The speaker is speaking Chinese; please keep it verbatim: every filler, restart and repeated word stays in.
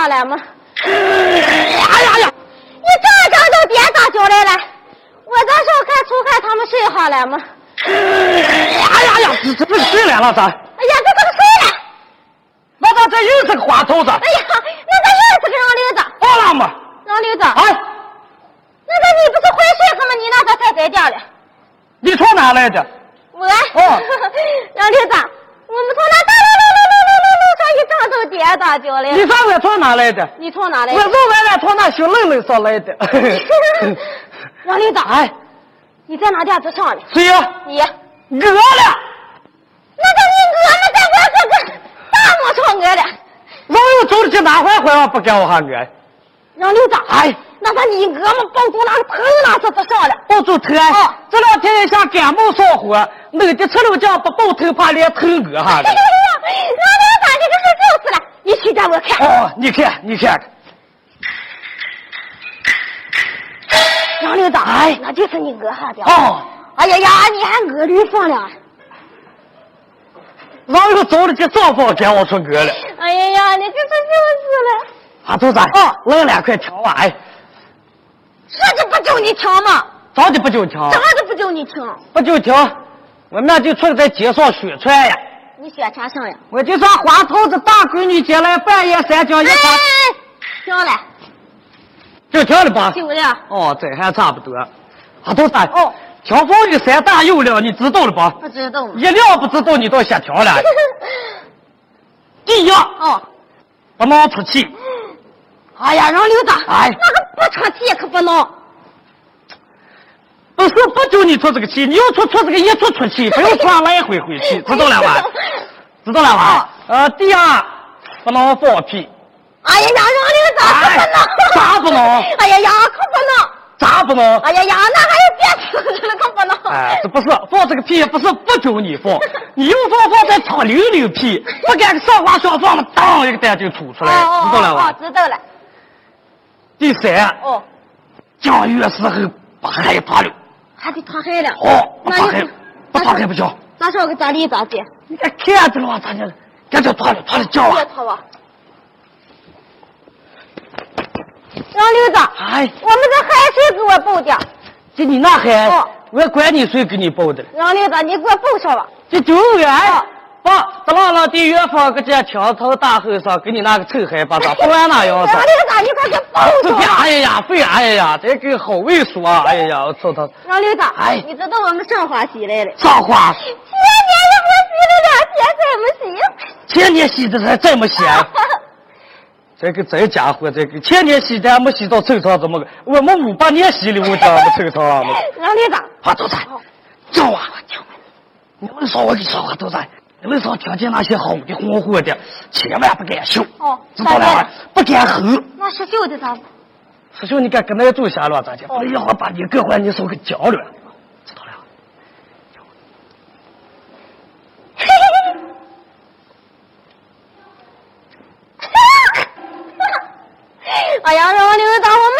好了吗？ 哎呀呀！ 你这张都跌大脚来了，我这时候看出看他们睡好了吗？ 哎呀呀！这这这谁来了咱？ 哎呀，这这个谁了？ 那咋这又是个花头子？ 哎呀，那这又是个让溜子。 好了吗？ 让溜子。 哎。 那个你不是会睡子吗？你那咋才在家了？ 你从哪来的？ 我。 哦。 让溜子，我们从那大路路路路路路上一张都跌大脚了。 你上来从哪来的？ 你从哪来的？ 我从外面从那小楼楼上来的。 让溜子。 哎。 你在哪家子上的？ 谁呀？ 你。 饿了。 那个你饿了，在我这个大磨上饿了。 老有走的去哪坏坏不给我还饿？ 让溜子。 哎。 那个你饿嘛，抱住那个头那是不上了。 抱住头。 哦。 这两天像感冒上火，那个吃了酱不抱头，怕连头饿哈的。 让溜子，你这是就是了，你去让我看。 哦，你看，你看。 让溜子。哎，那就是你饿哈的。 哦。 哎呀呀，你还饿驴放了。 老有走的去上房间，我说饿了。 哎呀呀，你这这就是了。 啊，头子。哦，来两块听话哎。 这就不叫你听吗？ 早就不就听。 咋就不叫你听？ 不就听，我那就出来在街上宣传呀。 你宣传啥呀？ 我就上花头子大闺女家来，半夜三更一看。 哎，听了。 就听了吧？ 就了。 哦，这还差不多。啊，头子。 哦。 听风雨三大有料，你知道了吧？ 不知道。 一料不知道，你倒瞎听了。第一。 哦。 不能出气。 哎呀，让溜子。 哎。 那个不出气可不能。 不是不就你出这个气，你要出出这个一出出气，不用穿来回回去，知道了吧？知道了吧？呃，第二不能放屁。 哎呀呀，让溜子可不能。 咋不能？ 哎呀呀，可不能。 咋不能？ 哎呀呀，那还有别吃了，可不能。 哎，这不是放这个屁，不是不叫你放，你又放放在厂溜溜屁，不敢上花小放了，当一个蛋就吐出来， 哦、 知道了吧？ 哦，知道了。 第三。 哦。 降雨的时候把害怕了。 还得脱害了。 哦，不脱害，不脱害不行。 咋说个咋理咋接？ 你看看着了，咋的？赶紧脱了，脱了叫啊！ 别脱吧。让溜子。 哎。 我们这海谁给我报的？ 这你那海， 哦、 我管你谁给你报的。 让溜子，你给我报上吧。 这九元。哦把这浪浪的月方个这墙头大后上给你那个臭海巴掌，不然那样子。 让溜子，你快给报上。 哎呀呀，废哎呀呀，这个好猥琐啊！哎呀呀，我操他！ 让溜子， 哎， 你知道我们上花洗来了？ 上花。 前年也我洗了两天，再没洗。 前年洗的才这么洗。这个这家伙，这个前年洗的还没洗到臭肠，怎么个？我们五八年洗的，我讲没臭肠了。 让溜子， 啊，都在，叫啊！你们说我给说话都在。你们说听见那些好的红火的，千万不敢秀。 哦， 知道了吧？不敢吼。 那是秀的咋？ 是秀，你敢跟那住下了咋的？不一会儿把你各换你手给交了。知道了。 哎呀，让溜子，我们